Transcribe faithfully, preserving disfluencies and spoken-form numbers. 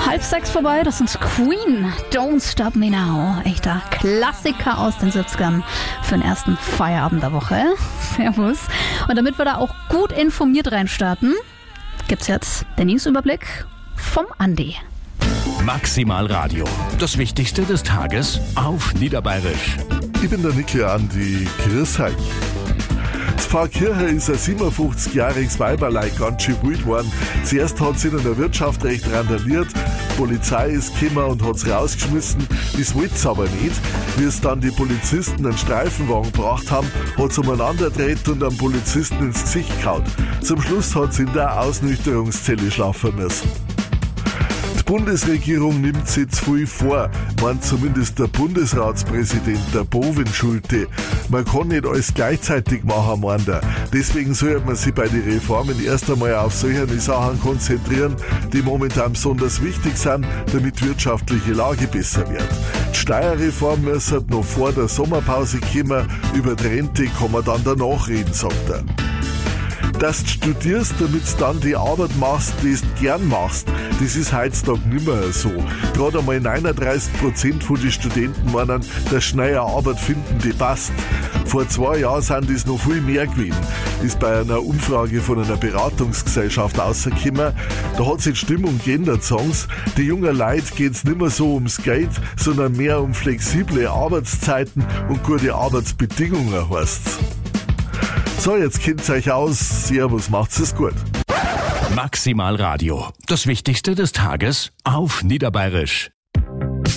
Halb sechs vorbei, das ist Queen, Don't Stop Me Now. Echter Klassiker aus den siebzigern für den ersten Feierabend der Woche. Servus. Und damit wir da auch gut informiert reinstarten, gibt's jetzt den Newsüberblick vom Andi. Maximal Radio. Das Wichtigste des Tages auf Niederbayerisch. Ich bin der Nickel Andi. Grüß euch. Das Pfarrkirche ist ein siebenundfünfzigjähriges Weiberlein ganz schön wild worden. Zuerst hat sie in der Wirtschaft recht randaliert. Die Polizei ist gekommen und hat es rausgeschmissen. Das wollte es aber nicht. Wie es dann die Polizisten einen Streifenwagen gebracht haben, hat sie umeinander gedreht und einem Polizisten ins Gesicht gehauen. Zum Schluss hat sie in der Ausnüchterungszelle schlafen müssen. Die Bundesregierung nimmt sich zu viel vor, meint zumindest der Bundesratspräsident, der Bovenschulte. Man kann nicht alles gleichzeitig machen, meint er. Deswegen sollte man sich bei den Reformen erst einmal auf solche Sachen konzentrieren, die momentan besonders wichtig sind, damit die wirtschaftliche Lage besser wird. Die Steuerreform müsste noch vor der Sommerpause kommen, über die Rente kann man dann danach reden, sagt er. Dass du studierst, damit du dann die Arbeit machst, die du gern machst, das ist heutzutage nicht mehr so. Gerade einmal neununddreißig Prozent von den Studenten meinen, dass schnell eine Arbeit finden, die passt. Vor zwei Jahren sind das noch viel mehr gewesen. Ist bei einer Umfrage von einer Beratungsgesellschaft rausgekommen. Da hat sich die Stimmung geändert, sagen sie. Die jungen Leute geht es nicht mehr so ums Geld, sondern mehr um flexible Arbeitszeiten und gute Arbeitsbedingungen, heißt's. So, jetzt kennt's euch aus. Servus, macht's es gut. Maximal Radio. Das Wichtigste des Tages auf Niederbayerisch.